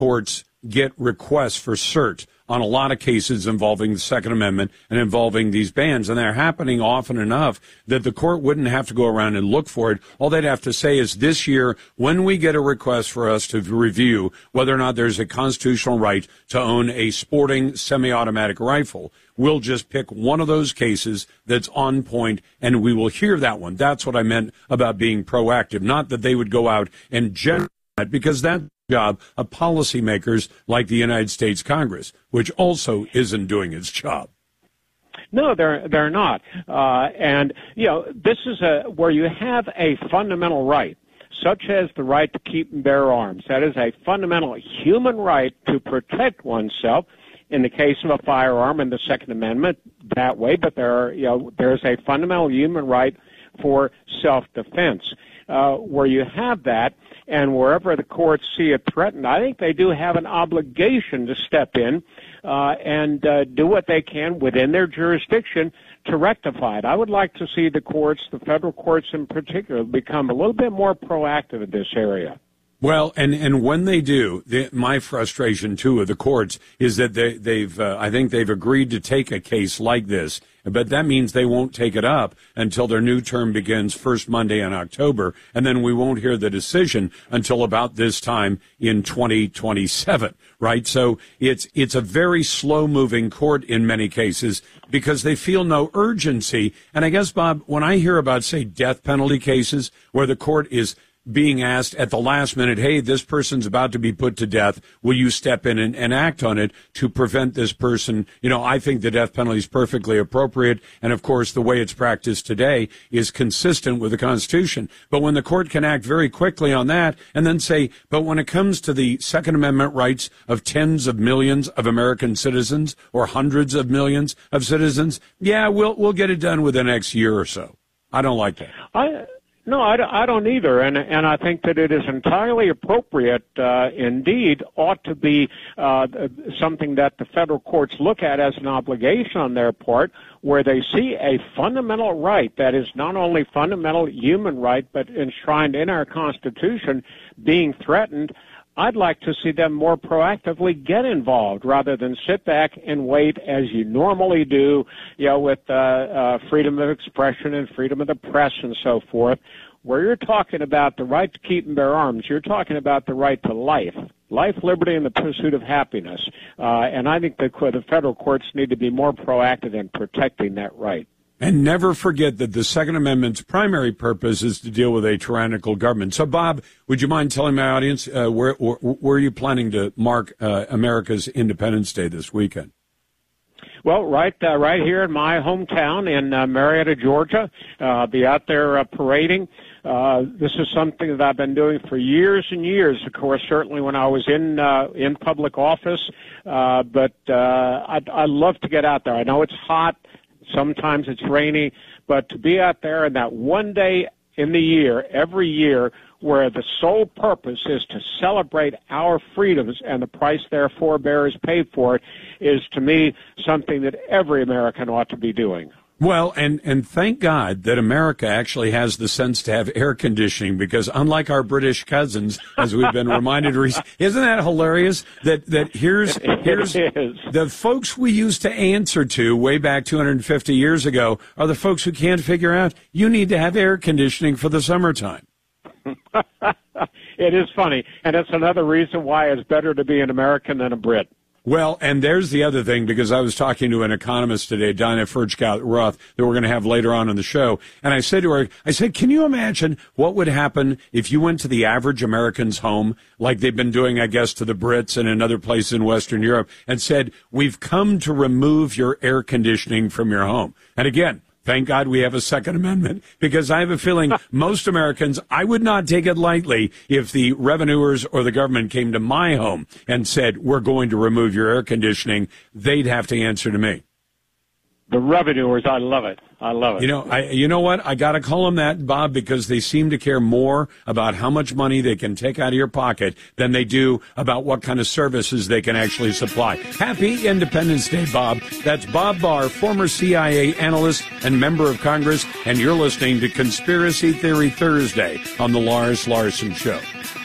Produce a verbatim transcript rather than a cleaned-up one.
courts get requests for cert on a lot of cases involving the Second Amendment and involving these bans, and they're happening often enough that the court wouldn't have to go around and look for it. All they'd have to say is this year, when we get a request for us to review whether or not there's a constitutional right to own a sporting semi-automatic rifle, we'll just pick one of those cases that's on point, and we will hear that one. That's what I meant about being proactive, not that they would go out and generate it, because that's the job of policymakers like the United States Congress, which also isn't doing its job. No, they're they're not. Uh, and, you know, this is a where you have a fundamental right, such as the right to keep and bear arms. That is a fundamental human right to protect oneself in the case of a firearm in the Second Amendment that way, but there are, you know, there's a fundamental human right for self-defense. Uh, where you have that, and wherever the courts see it threatened, I think they do have an obligation to step in uh, and uh, do what they can within their jurisdiction to rectify it. I would like to see the courts, the federal courts in particular, become a little bit more proactive in this area. Well, and, and when they do, the, my frustration, too, of the courts is that they, they've, uh, I think they've agreed to take a case like this, but that means they won't take it up until their new term begins first Monday in October, and then we won't hear the decision until about this time in twenty twenty-seven, right? So it's, it's a very slow-moving court in many cases because they feel no urgency. And I guess, Bob, when I hear about, say, death penalty cases where the court is being asked at the last minute, hey, this person's about to be put to death, will you step in and, and act on it to prevent this person? You know, I think the death penalty is perfectly appropriate, and of course the way it's practiced today is consistent with the Constitution. But when the court can act very quickly on that and then say, but when it comes to the Second Amendment rights of tens of millions of American citizens or hundreds of millions of citizens, yeah, we'll we'll get it done within the next year or so. I don't like that. I No, I, I don't either, and and I think that it is entirely appropriate, uh, indeed, ought to be uh, something that the federal courts look at as an obligation on their part, where they see a fundamental right that is not only fundamental human right, but enshrined in our Constitution being threatened. I'd like to see them more proactively get involved rather than sit back and wait as you normally do, you know, with uh, uh, freedom of expression and freedom of the press and so forth. Where you're talking about the right to keep and bear arms, you're talking about the right to life, life, liberty, and the pursuit of happiness. Uh, and I think the, the federal courts need to be more proactive in protecting that right. And never forget that the Second Amendment's primary purpose is to deal with a tyrannical government. So, Bob, would you mind telling my audience uh, where, where where are you planning to mark uh, America's Independence Day this weekend? Well, right uh, right here in my hometown in uh, Marietta, Georgia. Uh, I'll be out there uh, parading. Uh, this is something that I've been doing for years and years, of course, certainly when I was in uh, in public office. Uh, but uh, I, I love to get out there. I know it's hot. Sometimes it's rainy, but to be out there in that one day in the year, every year, where the sole purpose is to celebrate our freedoms and the price their forebears paid for it, is to me something that every American ought to be doing. Well, and, and thank God that America actually has the sense to have air conditioning, because unlike our British cousins, as we've been reminded recently, isn't that hilarious? That, that here's, here's the folks we used to answer to way back two hundred fifty years ago are the folks who can't figure out you need to have air conditioning for the summertime. It is funny, and it's another reason why it's better to be an American than a Brit. Well, and there's the other thing, because I was talking to an economist today, Dinah Furchtgott-Roth, that we're going to have later on in the show, and I said to her, I said, can you imagine what would happen if you went to the average American's home, like they've been doing, I guess, to the Brits and in other places in Western Europe, and said, we've come to remove your air conditioning from your home. And again, thank God we have a Second Amendment, because I have a feeling most Americans, I would not take it lightly if the revenuers or the government came to my home and said, we're going to remove your air conditioning. They'd have to answer to me. The revenuers, I love it. I love it. You know, I, you know what? I got to call them that, Bob, because they seem to care more about how much money they can take out of your pocket than they do about what kind of services they can actually supply. Happy Independence Day, Bob. That's Bob Barr, former C I A analyst and member of Congress, and you're listening to Conspiracy Theory Thursday on the Lars Larson Show.